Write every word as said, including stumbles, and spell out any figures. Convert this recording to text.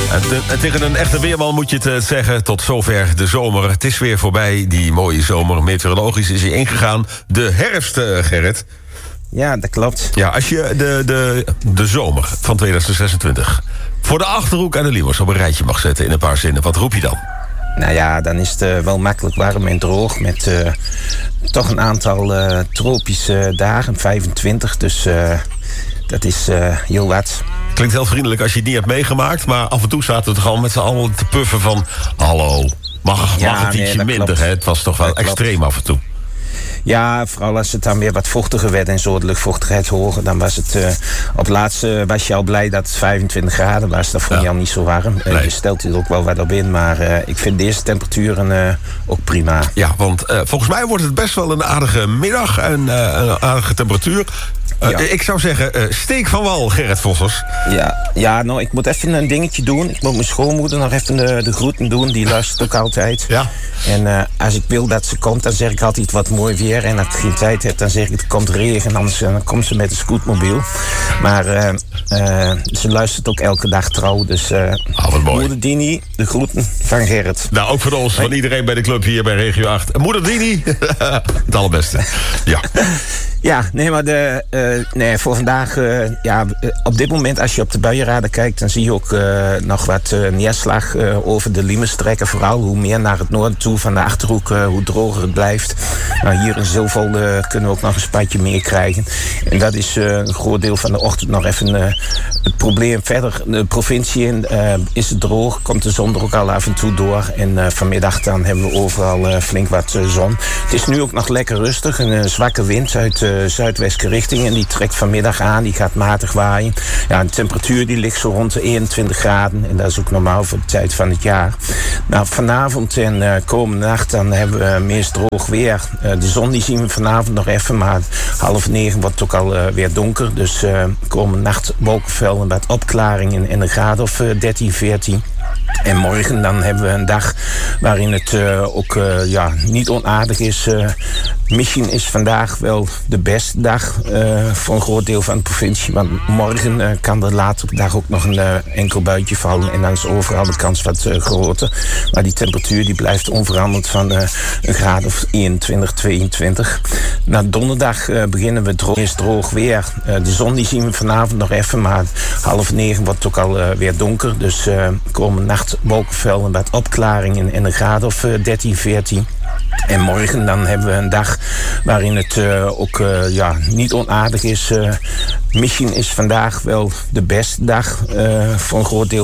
En, te, en tegen een echte weerman moet je het uh, zeggen, tot zover de zomer. Het is weer voorbij, die mooie zomer. Meteorologisch is hij ingegaan. De herfst, uh, Gerrit. Ja, dat klopt. Ja, als je de, de, de zomer van tweeduizend zesentwintig... voor de Achterhoek en de Liemers op een rijtje mag zetten in een paar zinnen, wat roep je dan? Nou ja, dan is het uh, wel makkelijk warm en droog met uh, toch een aantal uh, tropische dagen, vijfentwintig. Dus uh, dat is uh, heel wat. Klinkt heel vriendelijk als je het niet hebt meegemaakt, maar af en toe zaten we toch al met z'n allen te puffen van... hallo, mag, ja, mag het nee, ietsje minder, klopt. hè? Het was toch wel dat extreem klopt. af en toe. Ja, vooral als het dan weer wat vochtiger werd en zo de luchtvochtigheid hoger, dan was het... Uh, op het laatste was je al blij dat het vijfentwintig graden was. Dat vond je ja. al niet zo warm. Uh, Nee. Je stelt er ook wel wat op in, maar uh, ik vind deze temperaturen uh, ook prima. Ja, want uh, volgens mij wordt het best wel een aardige middag en uh, een aardige temperatuur. Uh, Ja. Ik zou zeggen, uh, steek van wal, Gerrit Vossers. Ja, ja, nou, ik moet even een dingetje doen. Ik moet mijn schoonmoeder nog even de, de groeten doen. Die luistert ook altijd. Ja. En uh, als ik wil dat ze komt, dan zeg ik altijd wat mooi weer. En als ik geen tijd heb, dan zeg ik het komt regen. Anders uh, dan komt ze met een scootmobiel. Maar uh, uh, ze luistert ook elke dag trouw. Dus uh, Oh, wat mooi. moeder Dini, de groeten van Gerrit. Nou, ook van ons, van iedereen bij de club hier bij Regio acht. Moeder Dini, het allerbeste. Ja. Ja, nee, maar de, uh, nee, voor vandaag... Uh, ja, op dit moment, als je op de buienradar kijkt... dan zie je ook uh, nog wat uh, neerslag uh, over de Liemers trekken. Vooral hoe meer naar het noorden toe van de Achterhoek... Uh, hoe droger het blijft. Nou, hier in Zilvold uh, kunnen we ook nog een spatje meer krijgen. En dat is uh, een groot deel van de ochtend nog even uh, het probleem. Verder, de provincie in uh, is het droog. Komt de zon er ook al af en toe door. En uh, vanmiddag dan hebben we overal uh, flink wat uh, zon. Het is nu ook nog lekker rustig. Een uh, zwakke wind uit... Uh, zuidwestelijke richting en die trekt vanmiddag aan, die gaat matig waaien. Ja, de temperatuur die ligt zo rond de eenentwintig graden en dat is ook normaal voor de tijd van het jaar. Nou, vanavond en uh, komende nacht dan hebben we meest droog weer. Uh, de zon die zien we vanavond nog even, maar half negen wordt het ook al uh, weer donker. Dus uh, komende nacht wolkenvelden, wat opklaringen en een graad of uh, dertien, veertien. En morgen dan hebben we een dag waarin het uh, ook uh, ja, niet onaardig is. Uh, misschien is vandaag wel de beste dag uh, voor een groot deel van de provincie. Want morgen uh, kan er later op de dag ook nog een uh, enkel buitje vallen. En dan is overal de kans wat uh, groter. Maar die temperatuur die blijft onveranderd van uh, een graad of eenentwintig, tweeëntwintig. Na donderdag uh, beginnen we droog, is droog weer. Uh, de zon die zien we vanavond nog even. Maar half negen wordt het ook al uh, weer donker. Dus uh, komende nacht wolkenvelden, wat opklaringen en een graad of uh, dertien, veertien. En morgen dan hebben we een dag waarin het uh, ook uh, ja, niet onaardig is. Uh, misschien is vandaag wel de beste dag uh, voor een groot deel.